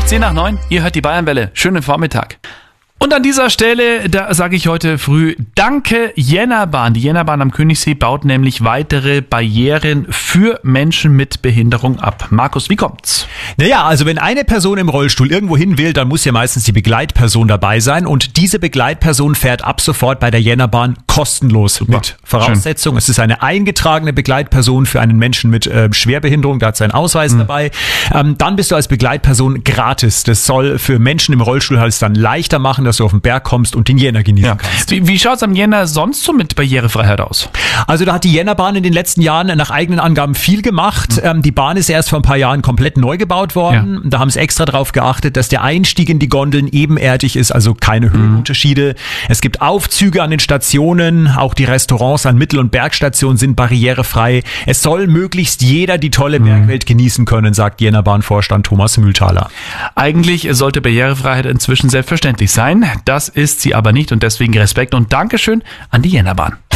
10:09, ihr hört die Bayernwelle. Schönen Vormittag. Und an dieser Stelle, da sage ich heute früh, danke Jännerbahn. Die Jännerbahn am Königssee baut nämlich weitere Barrieren für Menschen mit Behinderung ab. Markus, wie kommt's? Naja, also wenn eine Person im Rollstuhl irgendwo hin will, dann muss ja meistens die Begleitperson dabei sein. Und diese Begleitperson fährt ab sofort bei der Jännerbahn kostenlos. Super. Mit Voraussetzung, es ist eine eingetragene Begleitperson für einen Menschen mit Schwerbehinderung, der hat seinen Ausweis dabei. Dann bist du als Begleitperson gratis. Das soll für Menschen im Rollstuhl halt dann leichter machen, dass du auf den Berg kommst und den Jänner genießen kannst. Wie schaut's am Jänner sonst so mit Barrierefreiheit aus? Also da hat die Jännerbahn in den letzten Jahren nach eigenen Angaben viel gemacht. Die Bahn ist erst vor ein paar Jahren komplett neu gebaut worden. Da haben sie extra darauf geachtet, dass der Einstieg in die Gondeln ebenerdig ist, also keine Höhenunterschiede. Es gibt Aufzüge an den Stationen, auch die Restaurants an Mittel- und Bergstationen sind barrierefrei. Es soll möglichst jeder die tolle Bergwelt genießen können, sagt Jännerbahn-Vorstand Thomas Mühlthaler. Eigentlich sollte Barrierefreiheit inzwischen selbstverständlich sein. Das ist sie aber nicht und deswegen Respekt und Dankeschön an die Jännerbahn.